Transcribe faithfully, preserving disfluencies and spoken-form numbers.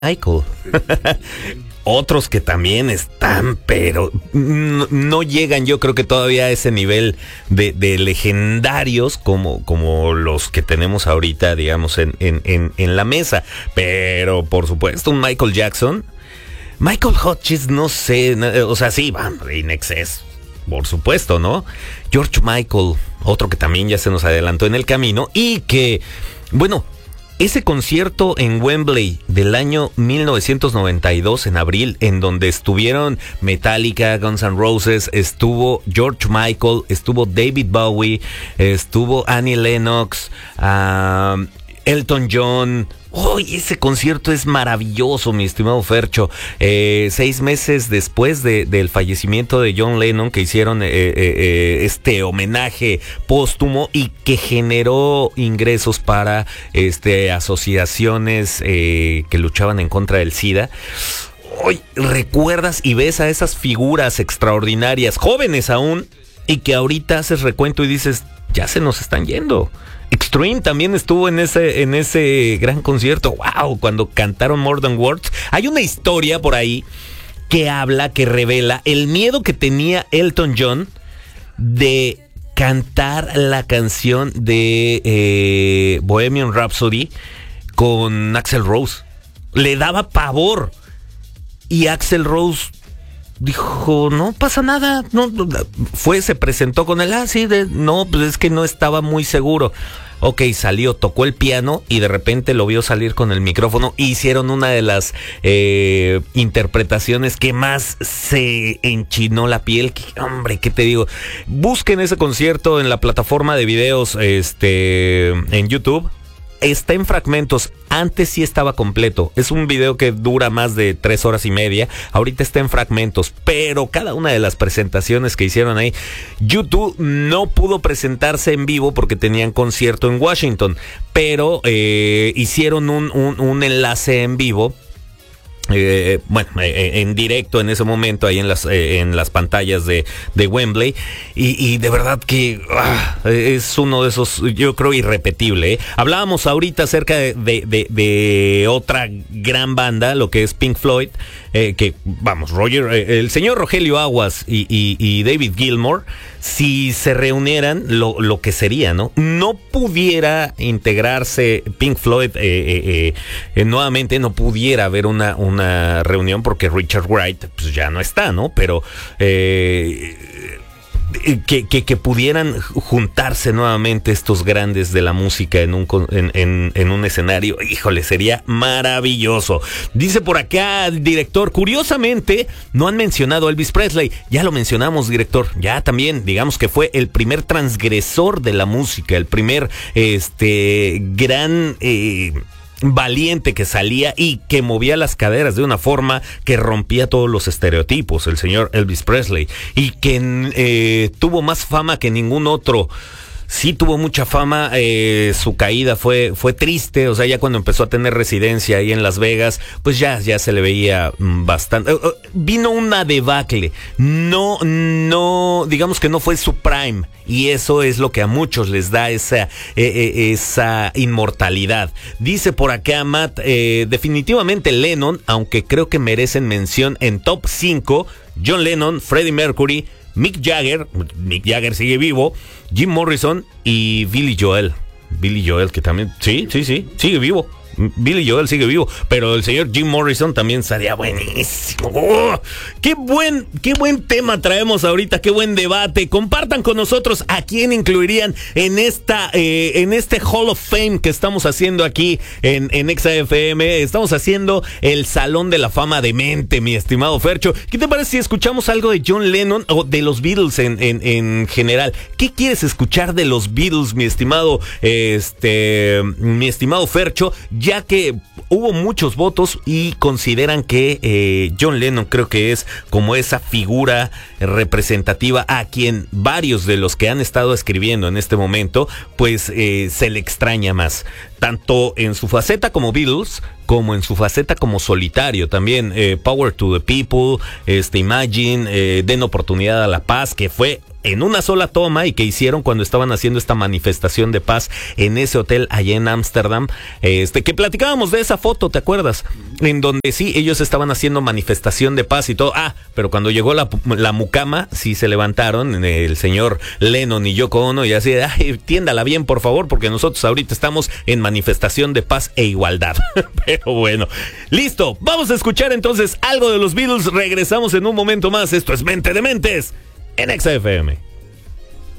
Michael. Otros que también están, pero no, no llegan, yo creo que todavía a ese nivel de, de legendarios como, como los que tenemos ahorita, digamos, en, en, en, en la mesa. Pero, por supuesto, un Michael Jackson. Michael Hutchins, no sé, o sea, sí, In Excess, por supuesto, ¿no? George Michael, otro que también ya se nos adelantó en el camino y que, bueno... Ese concierto en Wembley del año mil novecientos noventa y dos, en abril, en donde estuvieron Metallica, Guns N' Roses, estuvo George Michael, estuvo David Bowie, estuvo Annie Lennox, uh, Elton John. ¡Oh, ese concierto es maravilloso, mi estimado Fercho! Eh, seis meses después de, del fallecimiento de John Lennon, que hicieron eh, eh, eh, este homenaje póstumo y que generó ingresos para este, asociaciones eh, que luchaban en contra del SIDA. Hoy recuerdas y ves a esas figuras extraordinarias, jóvenes aún, y que ahorita haces recuento y dices, ya se nos están yendo. Extreme también estuvo en ese en ese gran concierto. Wow, cuando cantaron More Than Words. Hay una historia por ahí que habla, que revela el miedo que tenía Elton John de cantar la canción de eh, Bohemian Rhapsody con Axl Rose. Le daba pavor. Y Axl Rose dijo, no pasa nada, no, fue, se presentó con él, ah, sí, de, no, pues es que no estaba muy seguro. Ok, salió, tocó el piano y de repente lo vio salir con el micrófono. Hicieron una de las eh, interpretaciones que más se enchinó la piel. Que, hombre, ¿qué te digo? Busquen ese concierto en la plataforma de videos este, en YouTube. Está en fragmentos. Antes sí estaba completo. Es un video que dura más de tres horas y media. Ahorita está en fragmentos. Pero cada una de las presentaciones que hicieron ahí, YouTube no pudo presentarse en vivo porque tenían concierto en Washington. Pero eh, hicieron un, un, un enlace en vivo. Eh, bueno, eh, en directo en ese momento ahí en las eh, en las pantallas de, de Wembley y, y de verdad que ah, es uno de esos, yo creo, irrepetible, ¿eh? Hablábamos ahorita acerca de, de, de, de otra gran banda, lo que es Pink Floyd, eh, que vamos, Roger, eh, el señor Rogelio Aguas y, y, y David Gilmour, si se reunieran, lo, lo que sería, ¿no? No pudiera integrarse Pink Floyd eh, eh, eh, nuevamente, no pudiera haber una, una reunión porque Richard Wright pues ya no está, ¿no? Pero eh, que, que, que pudieran juntarse nuevamente estos grandes de la música en un, en, en, en un escenario, híjole, sería maravilloso. Dice por acá el director, curiosamente no han mencionado a Elvis Presley. Ya lo mencionamos, director, ya también, digamos que fue el primer transgresor de la música, el primer este gran eh, valiente que salía y que movía las caderas de una forma que rompía todos los estereotipos, el señor Elvis Presley, y que eh, tuvo más fama que ningún otro. Sí tuvo mucha fama, eh, su caída fue fue triste, o sea, ya cuando empezó a tener residencia ahí en Las Vegas, pues ya, ya se le veía bastante. Uh, uh, vino una debacle, no, no, digamos que no fue su prime, y eso es lo que a muchos les da esa, eh, eh, esa inmortalidad. Dice por acá Matt, eh, definitivamente Lennon, aunque creo que merecen mención en top cinco, John Lennon, Freddie Mercury, Mick Jagger, Mick Jagger sigue vivo, Jim Morrison y Billy Joel. Billy Joel, que también, sí, sí, sí, sigue vivo. Billy Joel sigue vivo, pero el señor Jim Morrison también sería buenísimo. ¡Oh! ¡Qué buen, qué buen tema traemos ahorita! ¡Qué buen debate! Compartan con nosotros a quién incluirían en esta, eh, en este Hall of Fame que estamos haciendo aquí en, en Exa F M. Estamos haciendo el Salón de la Fama de Mente, mi estimado Fercho. ¿Qué te parece si escuchamos algo de John Lennon o de los Beatles en, en, en general? ¿Qué quieres escuchar de los Beatles, mi estimado, este, mi estimado Fercho? Ya que hubo muchos votos y consideran que eh, John Lennon creo que es como esa figura representativa a quien varios de los que han estado escribiendo en este momento pues eh, se le extraña más. tanto en su faceta como Beatles, como en su faceta como solitario también. eh, Power to the People, este, Imagine, eh, Den oportunidad a la paz, que fue en una sola toma y que hicieron cuando estaban haciendo esta manifestación de paz en ese hotel allá en Ámsterdam, este, que platicábamos de esa foto, ¿te acuerdas? En donde sí, ellos estaban haciendo manifestación de paz y todo. Ah, pero cuando llegó la, la mucama, sí se levantaron el señor Lennon y Yoko Ono y así, ay, tiéndala bien, por favor, porque nosotros ahorita estamos en manifestación de paz e igualdad. Pero bueno, listo, vamos a escuchar entonces algo de los Beatles. Regresamos en un momento más. Esto es Mente de Mentes en Exa F M.